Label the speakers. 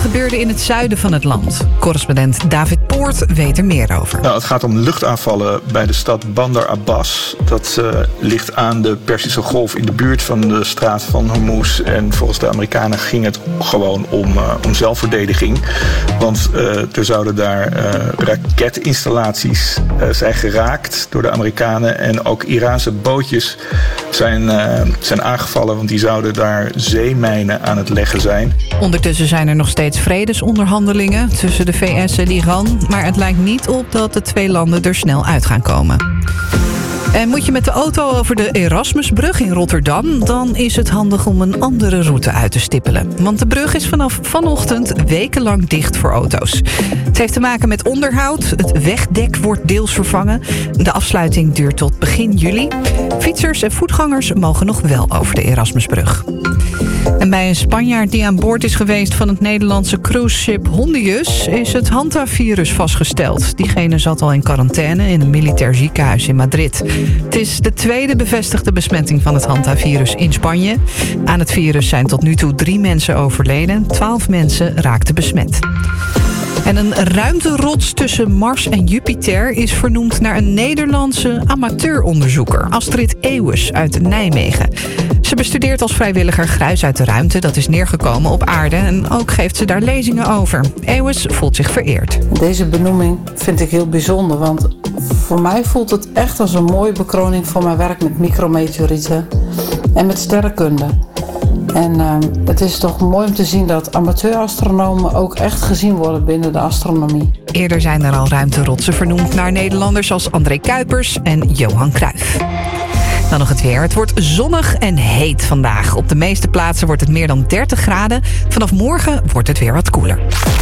Speaker 1: gebeurde in het zuiden van het land. Correspondent David Poort weet er meer over.
Speaker 2: Het gaat om luchtaanvallen bij de stad Bandar Abbas. Dat ligt aan de Perzische Golf in de buurt van de straat van Hormuz. En volgens de Amerikanen ging het gewoon om zelfverdediging. Want er zouden daar raketinstallaties zijn geraakt door de Amerikanen. En ook Iraanse bootjes zijn aangevallen, want die zouden daar zeemijnen aan het leggen zijn.
Speaker 1: Ondertussen zijn er nog steeds vredesonderhandelingen tussen de VS en Iran. Maar het lijkt niet op dat de twee landen er snel uit gaan komen. En moet je met de auto over de Erasmusbrug in Rotterdam, dan is het handig om een andere route uit te stippelen. Want de brug is vanaf vanochtend wekenlang dicht voor auto's. Het heeft te maken met onderhoud. Het wegdek wordt deels vervangen. De afsluiting duurt tot begin juli. Fietsers en voetgangers mogen nog wel over de Erasmusbrug. En bij een Spanjaard die aan boord is geweest van het Nederlandse cruiseschip Hondius is het hantavirus vastgesteld. Diegene zat al in quarantaine in een militair ziekenhuis in Madrid. Het is de tweede bevestigde besmetting van het hantavirus in Spanje. Aan het virus zijn tot nu toe 3 mensen overleden. 12 mensen raakten besmet. En een ruimterots tussen Mars en Jupiter is vernoemd naar een Nederlandse amateuronderzoeker, Astrid Eeuwes uit Nijmegen. Ze bestudeert als vrijwilliger gruis uit de ruimte dat is neergekomen op aarde en ook geeft ze daar lezingen over. Eeuwes voelt zich vereerd.
Speaker 3: Deze benoeming vind ik heel bijzonder, want voor mij voelt het echt als een mooie bekroning voor mijn werk met micrometeorieten en met sterrenkunde. En het is toch mooi om te zien dat amateurastronomen ook echt gezien worden binnen de astronomie.
Speaker 1: Eerder zijn er al ruimterotsen vernoemd naar Nederlanders als André Kuipers en Johan Cruijff. Dan nog het weer. Het wordt zonnig en heet vandaag. Op de meeste plaatsen wordt het meer dan 30 graden. Vanaf morgen wordt het weer wat koeler.